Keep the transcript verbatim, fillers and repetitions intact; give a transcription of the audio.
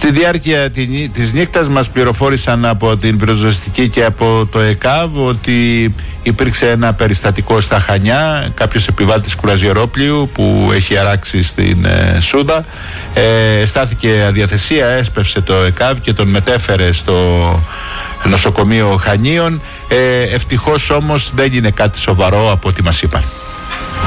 Στη διάρκεια της νύχτας μας πληροφόρησαν από την πυροσβεστική και από το ΕΚΑΒ ότι υπήρξε ένα περιστατικό στα Χανιά, κάποιος επιβάτης κουραζιερόπλοιου που έχει αράξει στην ε, Σούδα, ε, στάθηκε αδιαθεσία, έσπευσε το ΕΚΑΒ και τον μετέφερε στο νοσοκομείο Χανίων. ε, ευτυχώς όμως δεν είναι κάτι σοβαρό από ό,τι μας είπαν.